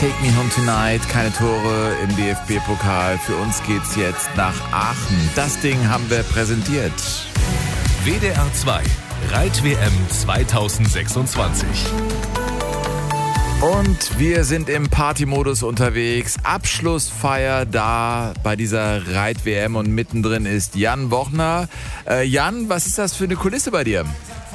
Take Me Home Tonight, keine Tore im DFB-Pokal. Für uns geht's jetzt nach Aachen. Das Ding haben wir präsentiert. WDR 2, Reit-WM 2026. Und wir sind im Partymodus unterwegs. Abschlussfeier da bei dieser Reit-WM und mittendrin ist Jan Bochner. Jan, was ist das für eine Kulisse bei dir?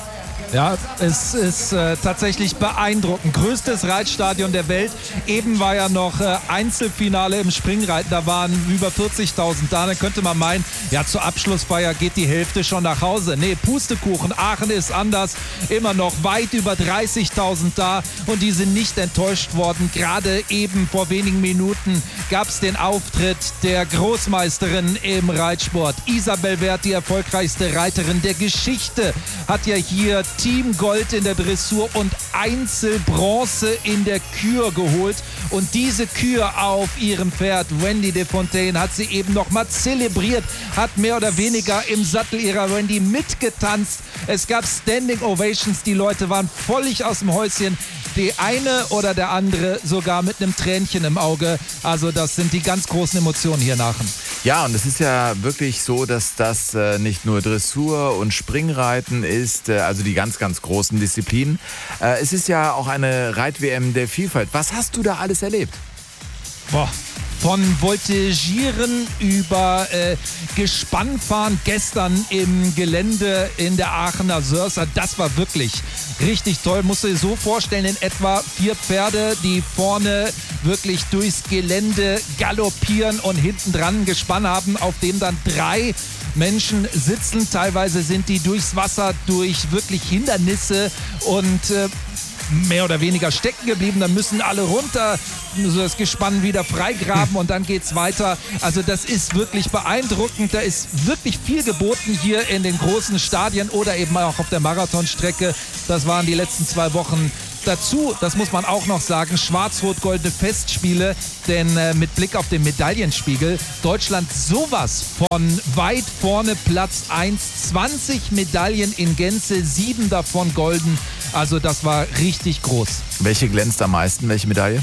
Ja, es ist tatsächlich beeindruckend. Größtes Reitstadion der Welt. Eben war ja noch Einzelfinale im Springreiten. Da waren über 40.000 da. Da könnte man meinen, ja, zur Abschlussfeier geht die Hälfte schon nach Hause. Nee, Pustekuchen. Aachen ist anders. Immer noch weit über 30.000 da. Und die sind nicht enttäuscht worden. Gerade eben vor wenigen Minuten gab es den Auftritt der Großmeisterin im Reitsport. Isabel Werth, die erfolgreichste Reiterin der Geschichte, hat ja hier Team Gold in der Dressur und Einzelbronze in der Kür geholt. Und diese Kür auf ihrem Pferd, Wendy de Fontaine, hat sie eben nochmal zelebriert, hat mehr oder weniger im Sattel ihrer Wendy mitgetanzt. Es gab Standing Ovations, die Leute waren völlig aus dem Häuschen. Die eine oder der andere sogar mit einem Tränchen im Auge. Also das sind die ganz großen Emotionen hier in Aachen. Ja, und es ist ja wirklich so, dass das nicht nur Dressur und Springreiten ist, also die ganz, ganz großen Disziplinen. Es ist ja auch eine Reit-WM der Vielfalt. Was hast du da alles erlebt? Boah. Von Voltigieren über Gespannfahren gestern im Gelände in der Aachener Sörsa. Das war wirklich richtig toll. Musst du dir so vorstellen, in etwa 4 Pferde, die vorne wirklich durchs Gelände galoppieren und hinten dran ein Gespann haben, auf dem dann 3 Menschen sitzen. Teilweise sind die durchs Wasser, durch wirklich Hindernisse und mehr oder weniger stecken geblieben. Dann müssen alle runter, so das Gespann wieder freigraben und dann geht's weiter. Also das ist wirklich beeindruckend. Da ist wirklich viel geboten hier in den großen Stadien oder eben auch auf der Marathonstrecke. Das waren die letzten 2 Wochen. Dazu, das muss man auch noch sagen, schwarz-rot-goldene Festspiele, denn mit Blick auf den Medaillenspiegel, Deutschland sowas von weit vorne, Platz 1, 20 Medaillen in Gänze, 7 davon golden, also das war richtig groß. Welche glänzt am meisten, welche Medaille?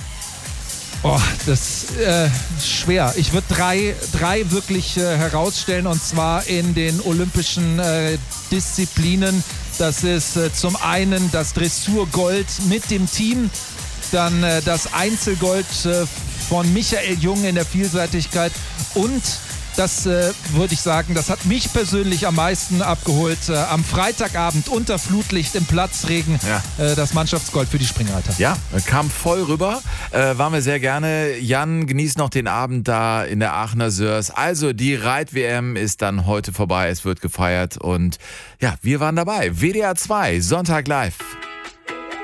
Oh, das ist schwer. Ich würde drei wirklich herausstellen, und zwar in den olympischen Disziplinen. Das ist zum einen das Dressurgold mit dem Team, dann das Einzelgold von Michael Jung in der Vielseitigkeit und das würde ich sagen, das hat mich persönlich am meisten abgeholt. Am Freitagabend unter Flutlicht im Platzregen, das Mannschaftsgold für die Springreiter. Ja, kam voll rüber. Waren wir sehr gerne. Jan, genießt noch den Abend da in der Aachener Sörs. Also die Reit-WM ist dann heute vorbei. Es wird gefeiert und ja, wir waren dabei. WDR 2, Sonntag live.